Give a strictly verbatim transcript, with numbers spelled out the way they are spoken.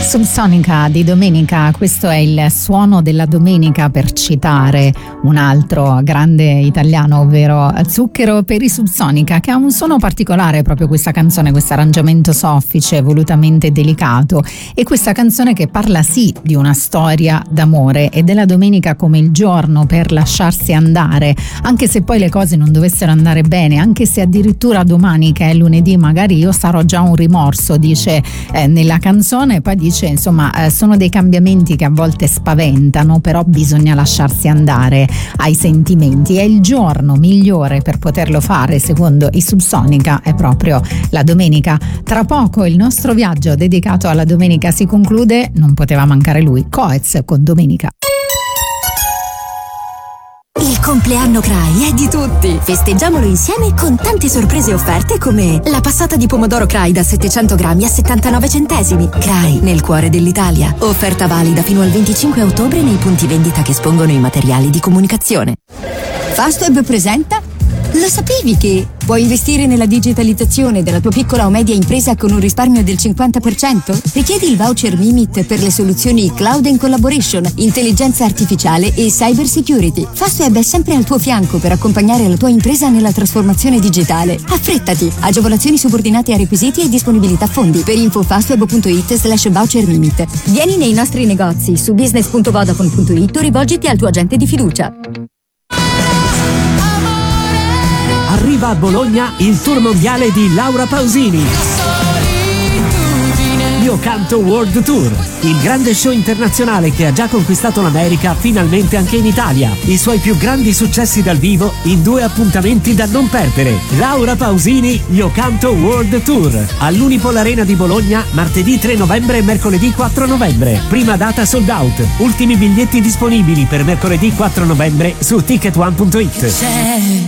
Subsonica di Domenica, questo è il suono della domenica, per citare un altro grande italiano, ovvero Zucchero per i Subsonica, che ha un suono particolare proprio questa canzone, questo arrangiamento soffice, volutamente delicato, e questa canzone che parla sì di una storia d'amore e della domenica come il giorno per lasciarsi andare, anche se poi le cose non dovessero andare bene, anche se addirittura domani, che è lunedì, magari io sarò già un rimorso, dice eh, nella canzone. Poi dice insomma eh, sono dei cambiamenti che a volte spaventano, però bisogna lasciarsi andare ai sentimenti, e il giorno migliore per poterlo fare secondo i Subsonica è proprio la domenica. Tra poco il nostro viaggio dedicato alla domenica si conclude, non poteva mancare lui, Coez con Domenica. Il compleanno Cray è di tutti! Festeggiamolo insieme con tante sorprese offerte come la passata di pomodoro Cray da settecento grammi a settantanove centesimi. Cray, nel cuore dell'Italia. Offerta valida fino al venticinque ottobre nei punti vendita che espongono i materiali di comunicazione. Fastweb presenta? Lo sapevi che puoi investire nella digitalizzazione della tua piccola o media impresa con un risparmio del cinquanta per cento? Richiedi il voucher Mimit per le soluzioni Cloud and Collaboration, intelligenza artificiale e cyber security. Fastweb è sempre al tuo fianco per accompagnare la tua impresa nella trasformazione digitale. Affrettati! Agevolazioni subordinate a requisiti e disponibilità fondi. Per info fastweb.it slash voucher Mimit. Vieni nei nostri negozi su business punto vodafone punto it o rivolgiti al tuo agente di fiducia. Arriva a Bologna il tour mondiale di Laura Pausini. Io Canto World Tour, il grande show internazionale che ha già conquistato l'America, finalmente anche in Italia. I suoi più grandi successi dal vivo in due appuntamenti da non perdere. Laura Pausini, Io Canto World Tour, all'Unipol Arena di Bologna, martedì tre novembre e mercoledì quattro novembre. Prima data sold out, ultimi biglietti disponibili per mercoledì quattro novembre su ticket one punto it.